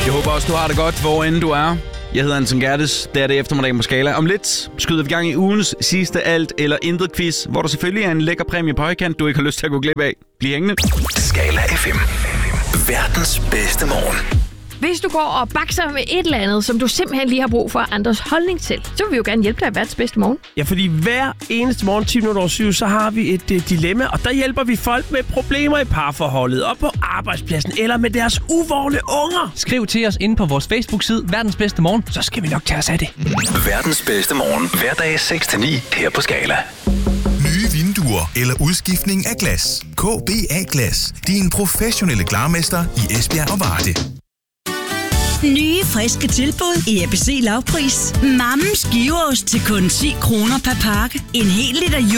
Jeg håber også, du har det godt, hvor end du er. Jeg hedder Anton Gertes. Det er det eftermiddag på Skala. Om lidt skyder vi gang i ugens sidste alt eller intet quiz, hvor der selvfølgelig er en lækker præmie på højkant, du ikke har lyst til at gå glip af. Bliv hængende. Skala FM. Verdens bedste morgen. Hvis du går og bakser med et eller andet, som du simpelthen lige har brug for andres holdning til, så vil vi jo gerne hjælpe dig i verdens bedste morgen. Ja, fordi hver eneste morgen 10:07, så har vi et dilemma, og der hjælper vi folk med problemer i parforholdet, og på arbejdspladsen, eller med deres uvågne unger. Skriv til os inde på vores Facebook-side, Verdens Bedste Morgen, så skal vi nok tage os af det. Verdens bedste morgen. Hverdag 6-9 her på Skala. Nye vinduer eller udskiftning af glas. KBA Glas. Din professionelle glarmester i Esbjerg og Varde. Nye, friske tilbud i ABC Lavpris. Mammens giveost til kun 10 kroner per pakke. En hel liter